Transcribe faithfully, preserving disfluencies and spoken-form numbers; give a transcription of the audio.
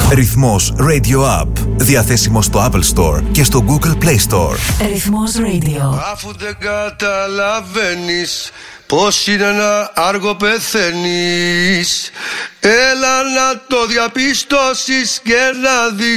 Ρυθμός Radio App. Διαθέσιμο στο Apple Store και στο Google Play Store. Ρυθμός Radio. Αφού δεν καταλαβαίνεις πως είναι ένα άργο πεθαίνεις, έλα να το διαπιστώσεις και να δεις